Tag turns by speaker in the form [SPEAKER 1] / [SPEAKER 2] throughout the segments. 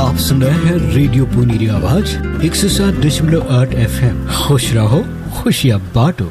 [SPEAKER 1] आप सुन रहे हैं रेडियो पुनीरी आवाज 107.8 FM। खुश रहो, खुशियाँ बांटो।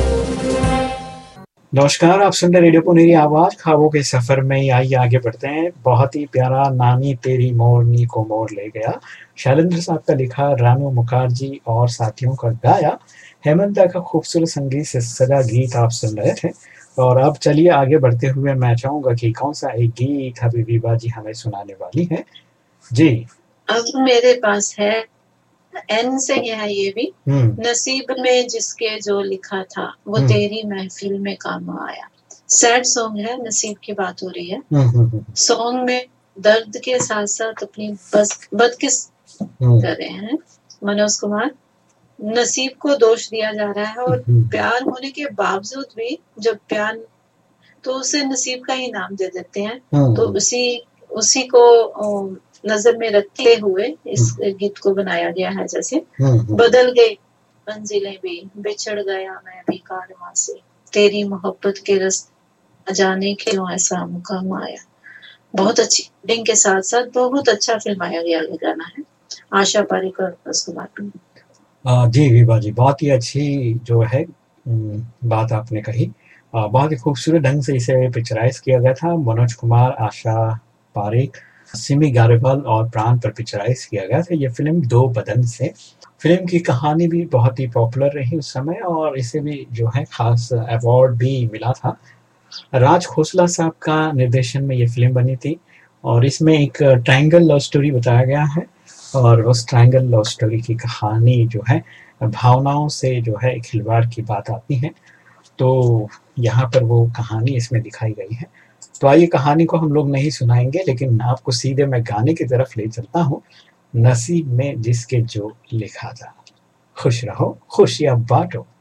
[SPEAKER 2] नमस्कार, आप सुन रहे रेडियो पुनीरी आवाज ख्वाबों के सफर में। आइए आगे बढ़ते हैं। बहुत ही प्यारा नानी तेरी मोरनी को मोर ले गया, शैलेंद्र साहब का लिखा, रानू मुखर्जी और साथियों का गाया, हेमंत का खूबसूरत संगीत से सजा गीत आप सुन रहे थे। और अब चलिए आगे बढ़ते हुए मैं चाहूंगा कि कौन सा एक गीत हबीबी बाजी हमें सुनाने वाली है। जी,
[SPEAKER 3] अब मेरे पास है, एन से है ये भी। नसीब में जिसके जो लिखा था वो तेरी महफिल में काम आया। सैड सॉन्ग है, नसीब की बात हो रही है। सॉन्ग में दर्द के साथ साथ अपनी बदकिस कर रहे हैं मनोज कुमार। नसीब को दोष दिया जा रहा है और प्यार होने के बावजूद भी जब प्यार तो उसे नसीब का ही नाम दे देते हैं। तो उसी को नजर में रखते हुए इस गीत को बनाया गया है। जैसे बदल गई मंजिलें भी, बिछड़ गया मैं भी कारवां से, तेरी मोहब्बत के रास्ते जाने क्यों ऐसा मुकाम आया। बहुत अच्छी डिंग के साथ साथ बहुत अच्छा फिल्माया गया गाना है। आशा पारेख और उसको बात
[SPEAKER 2] जी विभा जी, बहुत ही अच्छी जो है बात आपने कही। बहुत ही खूबसूरत ढंग से इसे पिक्चराइज किया गया था। मनोज कुमार, आशा पारेख, सिमी गारेवाल और प्राण पर पिक्चराइज किया गया था ये फिल्म दो बदन से। फिल्म की कहानी भी बहुत ही पॉपुलर रही उस समय और इसे भी जो है खास अवार्ड भी मिला था। राज खोसला साहब का निर्देशन में ये फिल्म बनी थी और इसमें एक ट्रायंगल लव स्टोरी बताया गया है और उस ट्रायंगल लव स्टोरी की कहानी जो है भावनाओं से जो है खिलवाड़ की बात आती है। तो यहाँ पर वो कहानी इसमें दिखाई गई है। तो आइए, कहानी को हम लोग नहीं सुनाएंगे लेकिन आपको सीधे मैं गाने की तरफ ले चलता हूँ। नसीब में जिसके जो लिखा था। खुश रहो, खुशियाँ बांटो।